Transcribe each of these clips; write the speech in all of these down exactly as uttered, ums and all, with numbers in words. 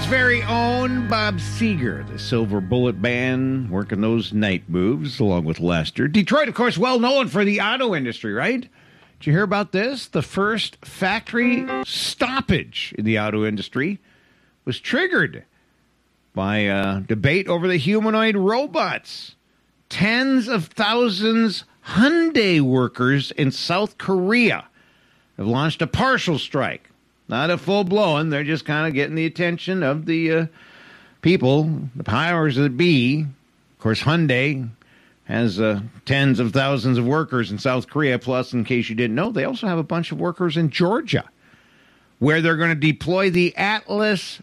Detroit's very own Bob Seger, the Silver Bullet Band, working those night moves along with Lester. Detroit, of course, well known for the auto industry, right? Did you hear about this? The first factory stoppage in the auto industry was triggered by a debate over the humanoid robots. Tens of thousands Hyundai workers in South Korea have launched a partial strike. Not a full-blown. They're just kind of getting the attention of the uh, people, the powers that be. Of course, Hyundai has uh, tens of thousands of workers in South Korea. Plus, in case you didn't know, they also have a bunch of workers in Georgia, where they're going to deploy the Atlas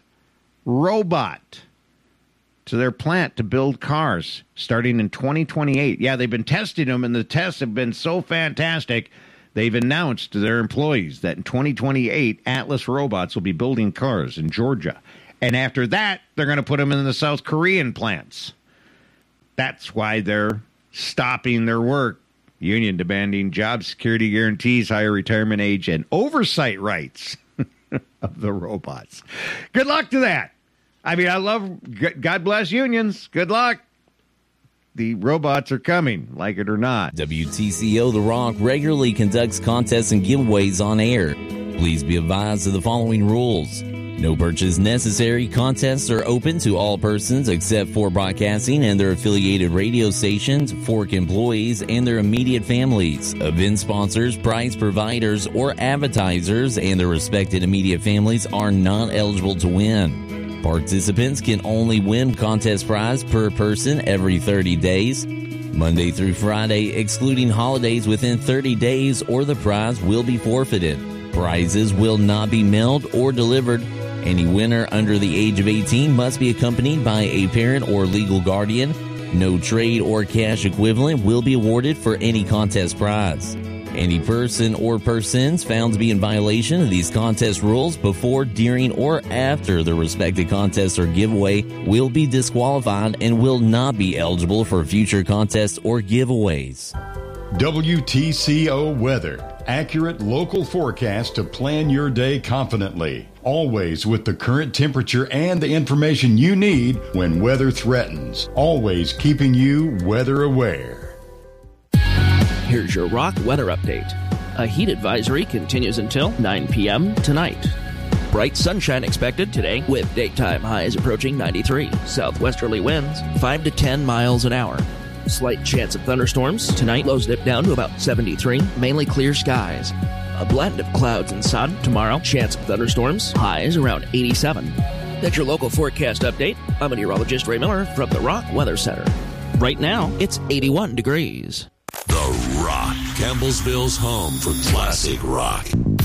robot to their plant to build cars starting in twenty twenty-eight. Yeah, they've been testing them, and the tests have been so fantastic, they've announced to their employees that in twenty twenty-eight, Atlas robots will be building cars in Georgia. And after that, they're going to put them in the South Korean plants. That's why they're stopping their work. Union demanding job security guarantees, higher retirement age, and oversight rights of the robots. Good luck to that. I mean, I love, God bless unions. Good luck. The robots are coming, like it or not. W T C O The Rock regularly conducts contests and giveaways on air. Please be advised of the following rules. No purchase necessary. Contests are open to all persons except for broadcasting and their affiliated radio stations, Fork employees, and their immediate families. Event sponsors, prize providers, or advertisers and their respected immediate families are not eligible to win. Participants can only win contest prize per person every thirty days, Monday through Friday, excluding holidays within thirty days, or the prize will be forfeited. Prizes will not be mailed or delivered. Any winner under the age of eighteen must be accompanied by a parent or legal guardian. No trade or cash equivalent will be awarded for any contest prize. Any person or persons found to be in violation of these contest rules before, during, or after the respective contest or giveaway will be disqualified and will not be eligible for future contests or giveaways. W T C O Weather. Accurate local forecast to plan your day confidently. Always with the current temperature and the information you need when weather threatens. Always keeping you weather aware. Here's your Rock weather update. A heat advisory continues until nine p.m. tonight. Bright sunshine expected today with daytime highs approaching ninety-three. Southwesterly winds five to ten miles an hour. Slight chance of thunderstorms. Tonight lows dip down to about seventy-three. Mainly clear skies. A blend of clouds and sun. Tomorrow, chance of thunderstorms. Highs around eighty-seven. That's your local forecast update. I'm meteorologist Ray Miller from the Rock Weather Center. Right now, it's eighty-one degrees. The Rock, Campbellsville's home for classic rock.